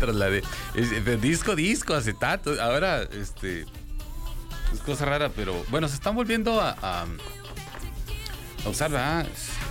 trasladé. De disco, acetato. Ahora, es cosa rara, pero bueno, se están volviendo a usar, ¿verdad?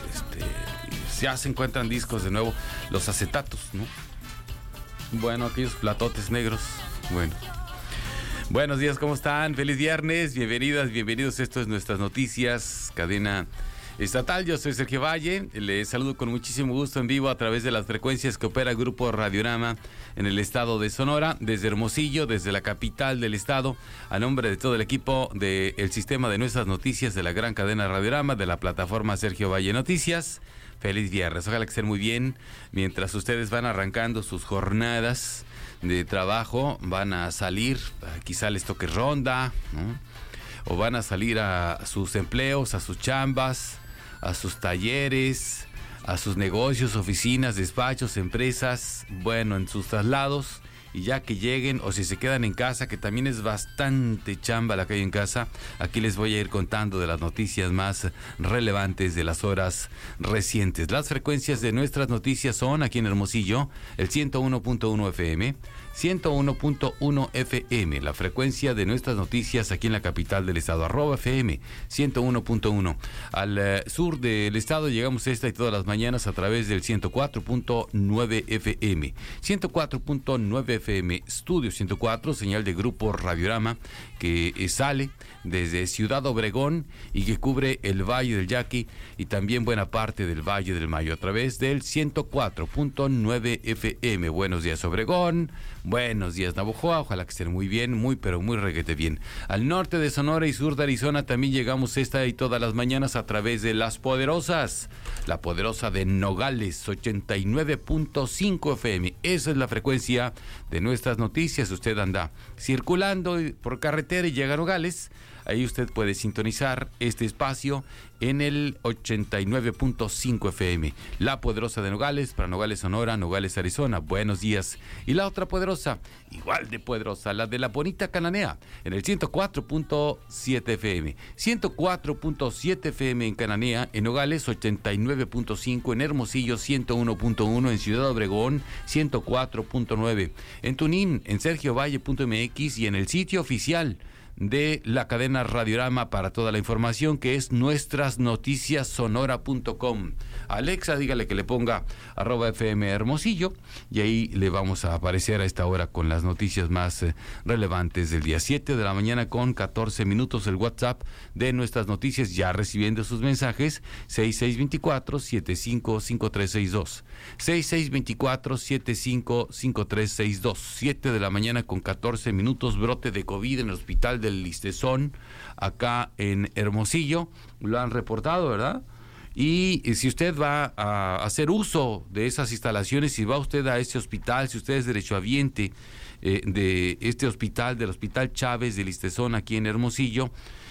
Ya se encuentran discos de nuevo, los acetatos, ¿no? Bueno, aquellos platotes negros. Bueno. Buenos días, ¿cómo están? Feliz viernes, bienvenidas, bienvenidos. Esto es Nuestras Noticias, cadena estatal. Yo soy Sergio Valle, les saludo con muchísimo gusto en vivo a través de las frecuencias que opera el Grupo Radiorama en el estado de Sonora, desde Hermosillo, desde la capital del estado, a nombre de todo el equipo del sistema de Nuestras Noticias de la gran cadena Radiorama, de la plataforma Sergio Valle Noticias. Feliz viernes, ojalá que estén muy bien, mientras ustedes van arrancando sus jornadas de trabajo, van a salir, quizá les toque ronda, ¿no? O van a salir a sus empleos, a sus chambas, a sus talleres, a sus negocios, oficinas, despachos, empresas, bueno, en sus traslados. Y ya que lleguen, o si se quedan en casa, que también es bastante chamba la que hay en casa, aquí les voy a ir contando de las noticias más relevantes de las horas recientes. Las frecuencias de Nuestras Noticias son aquí en Hermosillo, el 101.1 FM, 101.1 FM, la frecuencia de Nuestras Noticias aquí en la capital del estado, @FM, 101.1. Al sur del estado llegamos esta y todas las mañanas a través del 104.9 FM, 104.9 FM, Estudio 104, señal de Grupo Radiorama, que sale desde Ciudad Obregón y que cubre el Valle del Yaqui y también buena parte del Valle del Mayo a través del 104.9 FM. Buenos días, Obregón. Buenos días, Navojoa. Ojalá que estén muy bien, muy pero muy reguete bien. Al norte de Sonora y sur de Arizona también llegamos esta y todas las mañanas a través de Las Poderosas. La Poderosa de Nogales, 89.5 FM. Esa es la frecuencia de Nuestras Noticias. Usted anda circulando por carretera y llega a Nogales. Ahí usted puede sintonizar este espacio en el 89.5 FM. La Poderosa de Nogales, para Nogales, Sonora, Nogales, Arizona. Buenos días. Y la otra poderosa, igual de poderosa, la de la Bonita Cananea, en el 104.7 FM. 104.7 FM en Cananea, en Nogales, 89.5, en Hermosillo, 101.1, en Ciudad Obregón, 104.9, en Tunín, en sergiovalle.mx y en el sitio oficial de la cadena Radiorama para toda la información, que es nuestrasnoticiassonora.com. Alexa, dígale que le ponga @FM Hermosillo y ahí le vamos a aparecer a esta hora con las noticias más relevantes del día. 7 de la mañana con 14 minutos, el WhatsApp de Nuestras Noticias, ya recibiendo sus mensajes, 6624-755362. 6624-755362. 7 de la mañana con 14 minutos, brote de COVID en el hospital del Listezón, acá en Hermosillo, lo han reportado, ¿verdad? Y si usted va a hacer uso de esas instalaciones, si va usted a ese hospital, si usted es derechohabiente de este hospital, del Hospital Chávez de Listezón, aquí en Hermosillo,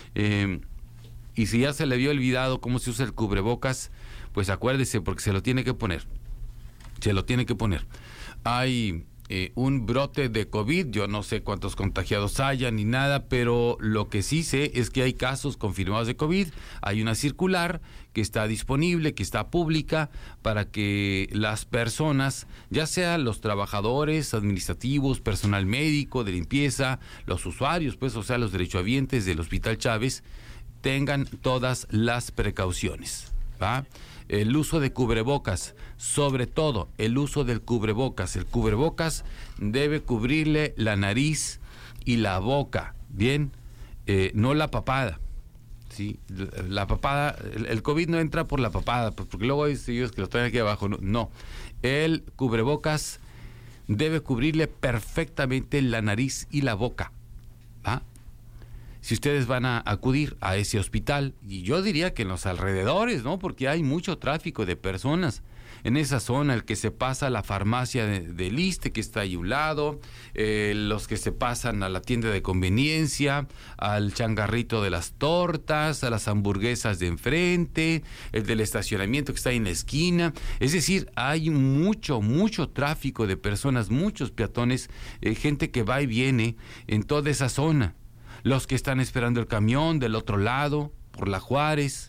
y si ya se le había olvidado cómo se usa el cubrebocas, pues acuérdese, porque se lo tiene que poner. Se lo tiene que poner. Hay un brote de COVID, yo no sé cuántos contagiados haya ni nada, pero lo que sí sé es que hay casos confirmados de COVID. Hay una circular que está disponible, que está pública, para que las personas, ya sean los trabajadores administrativos, personal médico, de limpieza, los usuarios, pues, o sea, los derechohabientes del Hospital Chávez, tengan todas las precauciones, ¿va? El uso de cubrebocas, sobre todo el uso del cubrebocas. El cubrebocas debe cubrirle la nariz y la boca, ¿bien? No la papada, ¿sí? La papada, el COVID no entra por la papada, porque luego hay ellos que lo traen aquí abajo. No, el cubrebocas debe cubrirle perfectamente la nariz y la boca, ¿va? Si ustedes van a acudir a ese hospital, y yo diría que en los alrededores, ¿no? Porque hay mucho tráfico de personas en esa zona, el que se pasa a la farmacia del Iste, que está ahí a un lado, los que se pasan a la tienda de conveniencia, al changarrito de las tortas, a las hamburguesas de enfrente, el del estacionamiento que está ahí en la esquina. Es decir, hay mucho tráfico de personas, muchos peatones, gente que va y viene en toda esa zona. Los que están esperando el camión del otro lado, por la Juárez,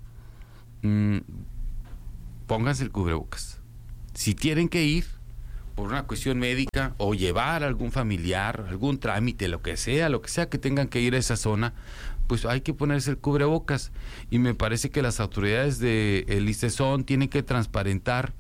pónganse el cubrebocas. Si tienen que ir, por una cuestión médica o llevar a algún familiar, algún trámite, lo que sea que tengan que ir a esa zona, pues hay que ponerse el cubrebocas. Y me parece que las autoridades del ICESON tienen que transparentar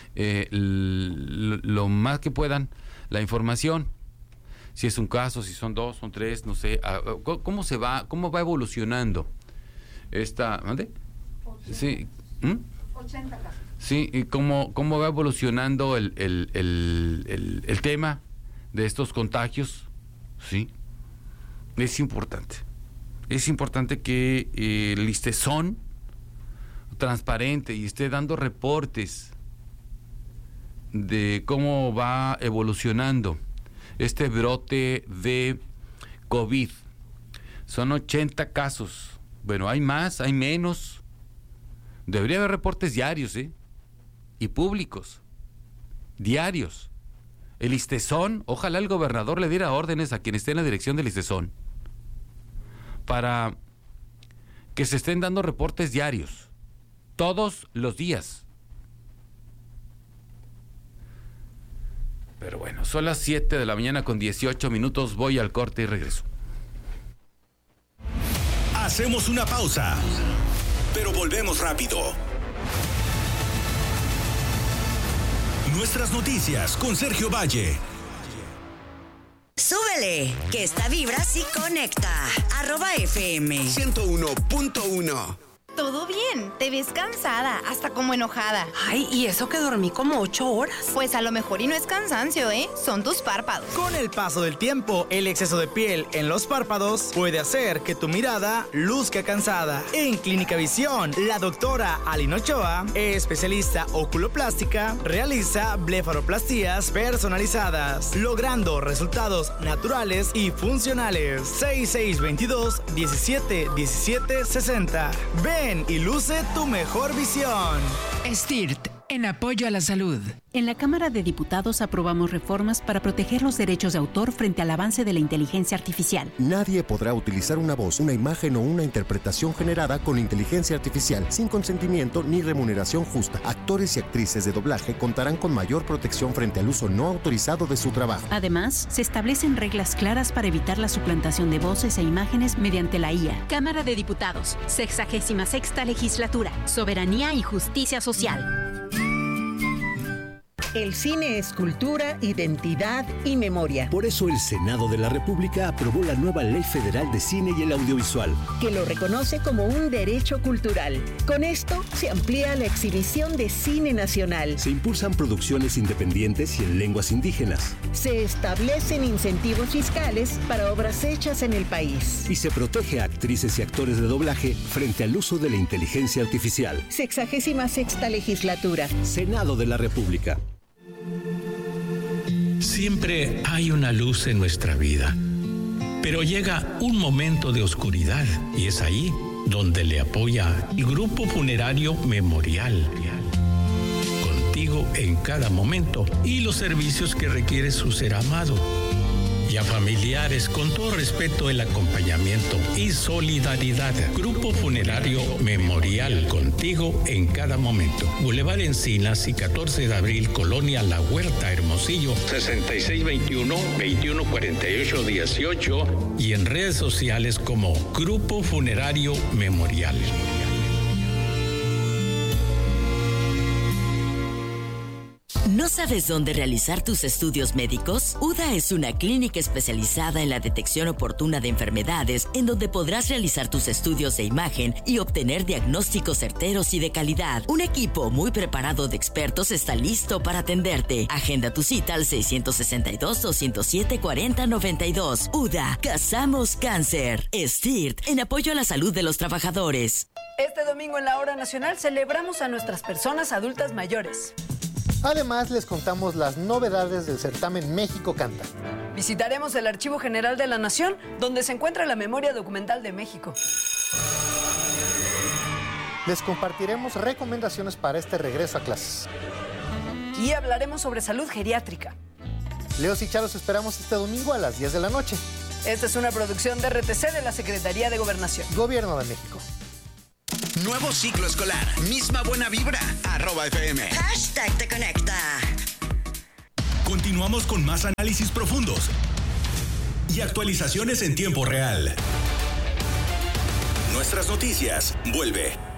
lo más que puedan la información. Si es un caso, si son 2, son 3, no sé, cómo va evolucionando esta, ¿dónde? Sí, 80 casos. Sí, y cómo va evolucionando el tema de estos contagios, sí. Es importante que el ICESON transparente y esté dando reportes de cómo va evolucionando este brote de COVID. Son 80 casos. Bueno, hay más, hay menos. Debería haber reportes diarios, y públicos. Diarios. El ICESON, ojalá el gobernador le diera órdenes a quien esté en la dirección del ICESON para que se estén dando reportes diarios, todos los días. Pero bueno, son las 7 de la mañana con 18 minutos, voy al corte y regreso. Hacemos una pausa, pero volvemos rápido. Nuestras noticias con Sergio Valle. Súbele, que esta vibra sí conecta. @FM 101.1. Todo bien, te ves cansada, hasta como enojada. Ay, y eso que dormí como 8 horas. Pues a lo mejor y no es cansancio, son tus párpados. Con el paso del tiempo, el exceso de piel en los párpados puede hacer que tu mirada luzca cansada. En Clínica Visión, la doctora Aline Ochoa, especialista oculoplástica, realiza blefaroplastías personalizadas, logrando resultados naturales y funcionales. 6622-171760. Ven y luce tu mejor visión. STIRT, en apoyo a la salud. En la Cámara de Diputados aprobamos reformas para proteger los derechos de autor frente al avance de la inteligencia artificial. Nadie podrá utilizar una voz, una imagen o una interpretación generada con inteligencia artificial sin consentimiento ni remuneración justa. Actores y actrices de doblaje contarán con mayor protección frente al uso no autorizado de su trabajo. Además, se establecen reglas claras para evitar la suplantación de voces e imágenes mediante la IA. Cámara de Diputados, 66ª Legislatura, Soberanía y Justicia Social. El cine es cultura, identidad y memoria. Por eso el Senado de la República aprobó la nueva Ley Federal de Cine y el Audiovisual, que lo reconoce como un derecho cultural. Con esto se amplía la exhibición de cine nacional. Se impulsan producciones independientes y en lenguas indígenas. Se establecen incentivos fiscales para obras hechas en el país. Y se protege a actrices y actores de doblaje frente al uso de la inteligencia artificial. 66ª Legislatura. Senado de la República. Siempre hay una luz en nuestra vida, pero llega un momento de oscuridad y es ahí donde le apoya el Grupo Funerario Memorial. Contigo en cada momento y los servicios que requiere su ser amado. Y a familiares, con todo respeto, el acompañamiento y solidaridad. Grupo Funerario Memorial, contigo en cada momento. Boulevard Encinas y 14 de abril, Colonia La Huerta, Hermosillo, 6621-2148-18 y en redes sociales como Grupo Funerario Memorial. ¿No sabes dónde realizar tus estudios médicos? UDA es una clínica especializada en la detección oportuna de enfermedades, en donde podrás realizar tus estudios de imagen y obtener diagnósticos certeros y de calidad. Un equipo muy preparado de expertos está listo para atenderte. Agenda tu cita al 662-207-4092. UDA, cazamos cáncer. STIRT, en apoyo a la salud de los trabajadores. Este domingo en la Hora Nacional celebramos a nuestras personas adultas mayores. Además, les contamos las novedades del certamen México Canta. Visitaremos el Archivo General de la Nación, donde se encuentra la memoria documental de México. Les compartiremos recomendaciones para este regreso a clases. Y hablaremos sobre salud geriátrica. Leos y Charo, esperamos este domingo a las 10 de la noche. Esta es una producción de RTC de la Secretaría de Gobernación. Gobierno de México. Nuevo ciclo escolar, misma buena vibra, @FM. #te conecta. Continuamos con más análisis profundos y actualizaciones en tiempo real. Nuestras noticias. Vuelve.